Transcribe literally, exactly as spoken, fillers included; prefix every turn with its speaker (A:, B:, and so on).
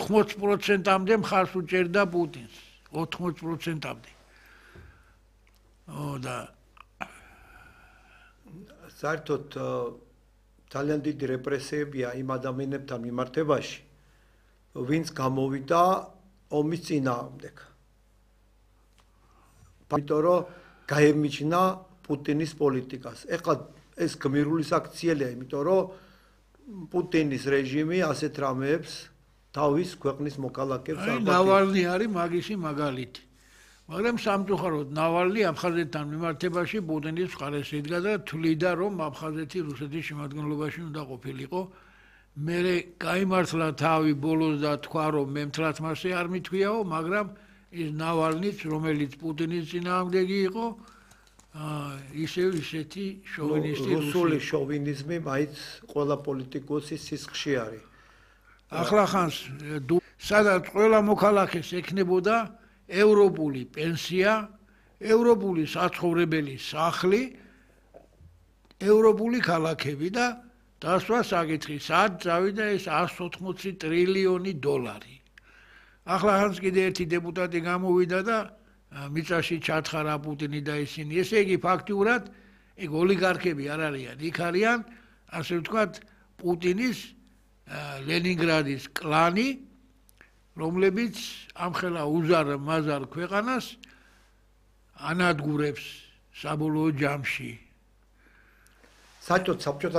A: ოთხმოცდ პროცენტამდე მხარს უჭერდა პუტინს. ოთხმოცდ პროცენტამდე. ო და
B: საერთოდ ძალიან დიდი რეპრესიებია იმ ადამიანებთან მიმართებაში, ვინც გამოვიდა ომის წინააღმდეგ. იმიტომ რომ გაემიჯნა პუტინის პოლიტიკას. ეხლა ეს გმირული საქციელია, იმიტომ რომ პუტინის რეჟიმი ასეთ რამეებს თავის ქვეყნის მოქალაქეებს არ
A: აკეთებს. ნავალნი არის მაგისი მაგალითი. მაგრამ სამწუხაროდ ნავალნი აფხაზეთთან მიმართებაში პუტინის მხარეს იდგა და თვლიდა რომ აფხაზეთი რუსეთის შემადგენლობაში უნდა ყოფილიყო. მერე გაიმართლა თავი ბოლოს და თქვა რომ მე მთლად მასე არ მithვიაო, მაგრამ ის ნავალნიც რომელიც პუტინის წინააღმდეგი იყო, ისევ ისეთი შოვინისტი
B: რუსული შოვინიზმი მაინც ყველა პოლიტიკოსის სისხლში არის.
A: ახლა ხანს სადაც ყველა მოქალაქეს ექნებოდა ევროპული პენსია, ევროპული საცხოვრებელი სახლი, ევროპული ქალაქები და დასვა საკითხი, სად წავიდა ეს εκατს ოთხმოცი ტრილიონი დოლარი. ახლა ხანს კიდე ერთი დეპუტატი გამოვიდა და მიწაში ჩათხარა პუტინი და ისინი. ესე იგი ფაქტიურად ეგ ოლიგარქები არ არიან, იქ არიან, ასე ვთქვათ, პუტინის ლენინგრადის კლანი, რომლებიც ამხელა უზარ მაზარ ქვეყანას ანადგურებს საბოლოო ჯამში.
B: საერთოდ საბჭოთა